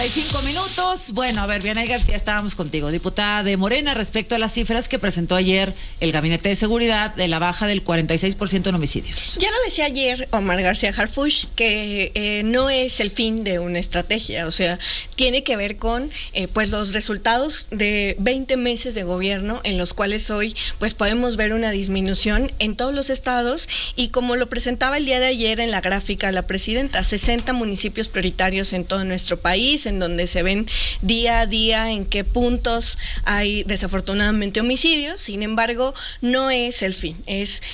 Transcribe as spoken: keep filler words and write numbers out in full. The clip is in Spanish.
Hay cinco minutos. Bueno, a ver, Vianey García, estábamos contigo, diputada de Morena, respecto a las cifras que presentó ayer el Gabinete de Seguridad de la baja del cuarenta y seis por ciento en homicidios. Ya lo decía ayer Omar García Harfuch, que eh, no es el fin de una estrategia, o sea, tiene que ver con eh, pues los resultados de veinte meses de gobierno, en los cuales hoy pues podemos ver una disminución en todos los estados, y como lo presentaba el día de ayer en la gráfica la presidenta, sesenta municipios prioritarios en todo nuestro país, en donde se ven día a día en qué puntos hay desafortunadamente homicidios. Sin embargo, no es el fin, es